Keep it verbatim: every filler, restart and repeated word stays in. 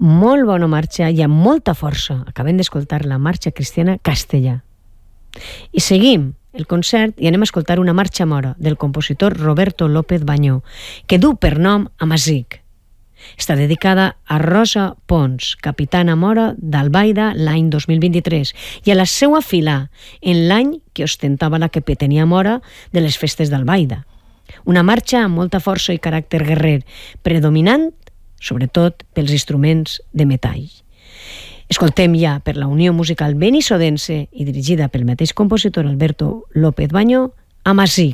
molt bona marxa i amb molta força. Acabem d'escoltar la marxa cristiana Castellà. I seguim el concert i anem a escoltar una marxa mora del compositor Roberto López Bañó, que du per nom Amazic. Està dedicada a Rosa Pons, capitana mora d'Albaida l'any dos mil vint-i-tres, i a la seva fila en l'any que ostentava la capitania mora de les festes d'Albaida. Una marxa amb molta força i caràcter guerrer, predominant, sobretot, pels instruments de metall. Escoltem ja per la Unió Musical Benissodense i dirigida pel mateix compositor Alberto López Bañó, Amazic.